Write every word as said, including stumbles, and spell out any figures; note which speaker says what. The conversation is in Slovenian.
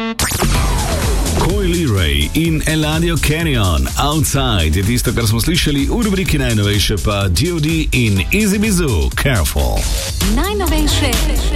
Speaker 1: Coi Leray in Eladio Canyon, Outside je tisto, kar smo slišali v rubriki najnovejše, pa D O D in Easy Bizou, Careful.
Speaker 2: Najnovejše